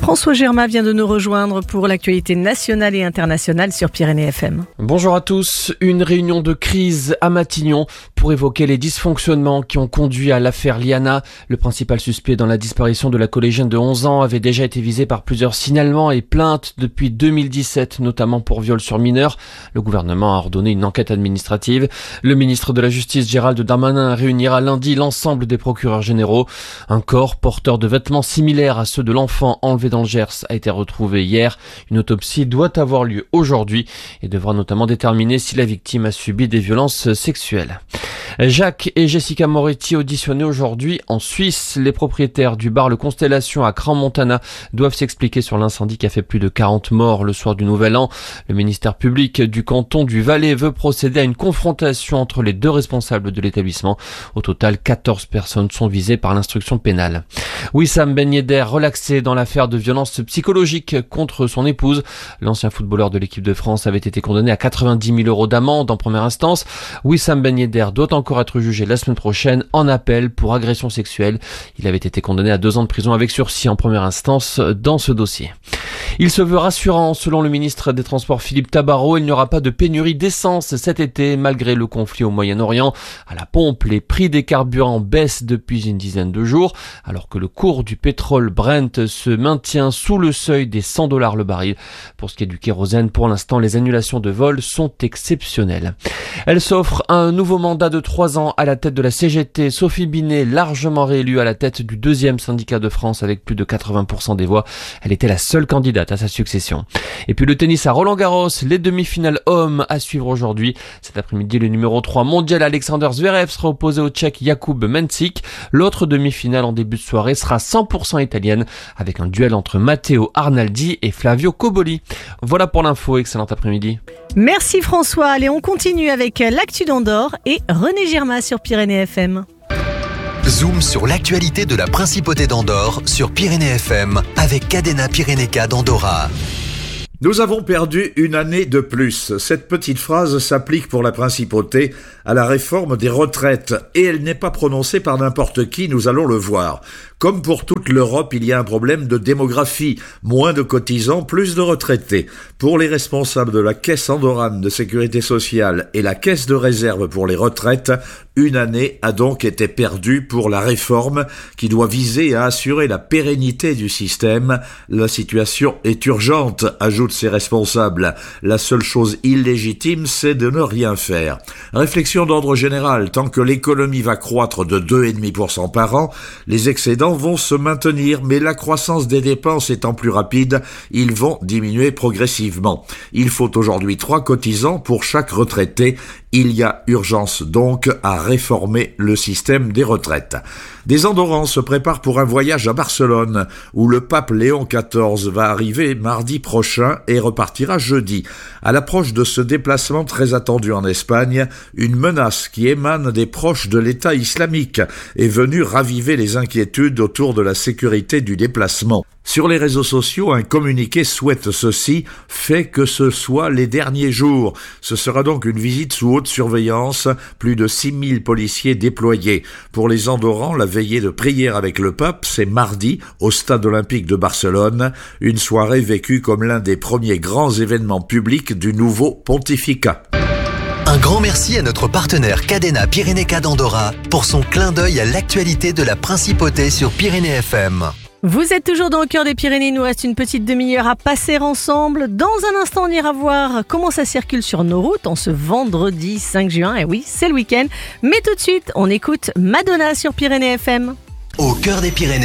François Germain vient de nous rejoindre pour l'actualité nationale et internationale sur Pyrénées FM. Bonjour à tous. Une réunion de crise à Matignon pour évoquer les dysfonctionnements qui ont conduit à l'affaire Liana. Le principal suspect dans la disparition de la collégienne de 11 ans avait déjà été visé par plusieurs signalements et plaintes depuis 2017, notamment pour viol sur mineur. Le gouvernement a ordonné une enquête administrative. Le ministre de la Justice, Gérald Darmanin, réunira lundi l'ensemble des procureurs généraux. Un corps porteur de vêtements similaires à ceux de l'enfant enlevé dans le Gers a été retrouvé hier. Une autopsie doit avoir lieu aujourd'hui et devra notamment déterminer si la victime a subi des violences sexuelles. Jacques et Jessica Moretti auditionnés aujourd'hui en Suisse. Les propriétaires du bar Le Constellation à Crans-Montana doivent s'expliquer sur l'incendie qui a fait plus de 40 morts le soir du Nouvel An. Le ministère public du canton du Valais veut procéder à une confrontation entre les deux responsables de l'établissement. Au total, 14 personnes sont visées par l'instruction pénale. Wissam Ben Yedder relaxé dans l'affaire de violence psychologique contre son épouse. L'ancien footballeur de l'équipe de France avait été condamné à 90 000 € d'amende en première instance. Wissam Ben Yedder doit encore être jugé la semaine prochaine en appel pour agression sexuelle. Il avait été condamné à 2 ans de prison avec sursis en première instance dans ce dossier. Il se veut rassurant, selon le ministre des Transports Philippe Tabarot, il n'y aura pas de pénurie d'essence cet été malgré le conflit au Moyen-Orient. À la pompe, les prix des carburants baissent depuis une dizaine de jours, alors que le cours du pétrole Brent se maintient sous le seuil des $100 le baril. Pour ce qui est du kérosène, pour l'instant, les annulations de vols sont exceptionnelles. Elle s'offre un nouveau mandat de 3 ans à la tête de la CGT. Sophie Binet, largement réélue à la tête du 2e syndicat de France avec plus de 80% des voix. Elle était la seule candidate à sa succession. Et puis le tennis à Roland-Garros, les demi-finales hommes à suivre aujourd'hui. Cet après-midi, le numéro 3 mondial Alexander Zverev sera opposé au Tchèque Jakub Mencic. L'autre demi-finale en début de soirée sera 100% italienne avec un duel entre Matteo Arnaldi et Flavio Cobolli. Voilà pour l'info, excellent après-midi. Merci François, allez on continue avec l'actu d'Andorre et René Germain sur Pyrénées FM. Zoom sur l'actualité de la Principauté d'Andorre sur Pyrénées FM avec Cadena Pyrénéca d'Andorra. Nous avons perdu une année de plus. Cette petite phrase s'applique pour la Principauté à la réforme des retraites et elle n'est pas prononcée par n'importe qui, nous allons le voir. Comme pour toute l'Europe, il y a un problème de démographie. Moins de cotisants, plus de retraités. Pour les responsables de la Caisse andorrane de sécurité sociale et la Caisse de réserve pour les retraites, une année a donc été perdue pour la réforme qui doit viser à assurer la pérennité du système. La situation est urgente, ajoutent ces responsables. La seule chose illégitime, c'est de ne rien faire. Réflexion d'ordre général, tant que l'économie va croître de 2,5% par an, les excédents vont se maintenir, mais la croissance des dépenses étant plus rapide, ils vont diminuer progressivement. Il faut aujourd'hui 3 cotisants pour chaque retraité. Il y a urgence donc à réformer le système des retraites. Des Andorrans se préparent pour un voyage à Barcelone, où le pape Léon XIV va arriver mardi prochain et repartira jeudi. À l'approche de ce déplacement très attendu en Espagne, une menace qui émane des proches de l'État islamique est venue raviver les inquiétudes autour de la sécurité du déplacement. Sur les réseaux sociaux, un communiqué souhaite ceci, fait que ce soit les derniers jours. Ce sera donc une visite sous haute surveillance, plus de 6000 policiers déployés. Pour les Andorrans, la veillée de prière avec le pape, c'est mardi, au stade olympique de Barcelone, une soirée vécue comme l'un des premiers grands événements publics du nouveau pontificat. Un grand merci à notre partenaire Cadena Pyrénéca d'Andorra pour son clin d'œil à l'actualité de la Principauté sur Pyrénées FM. Vous êtes toujours dans le cœur des Pyrénées, il nous reste une petite demi-heure à passer ensemble. Dans un instant, on ira voir comment ça circule sur nos routes en ce vendredi 5 juin. Et oui, c'est le week-end. Mais tout de suite, on écoute Madonna sur Pyrénées FM. Au cœur des Pyrénées.